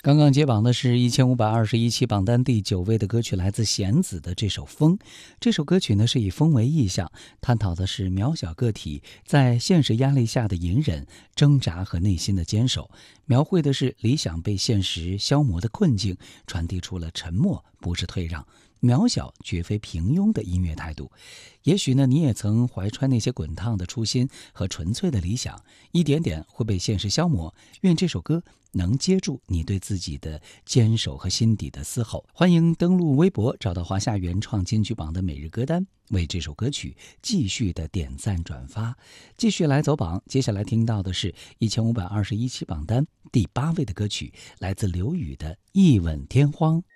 刚刚揭榜的是1521期榜单第9位的歌曲，来自弦子的这首《风》。这首歌曲呢是以风为意象，探讨的是渺小个体在现实压力下的隐忍、挣扎和内心的坚守，描绘的是理想被现实消磨的困境，传递出了沉默不是退让，渺小绝非平庸的音乐态度。也许呢，你也曾怀揣那些滚烫的初心和纯粹的理想，一点点会被现实消磨。愿这首歌能接住你对自己的坚守和心底的嘶吼。欢迎登录微博，找到华夏原创金曲榜的每日歌单，为这首歌曲继续的点赞转发，继续来走榜。接下来听到的是1521期榜单第8位的歌曲，来自刘宇的《一吻天荒》。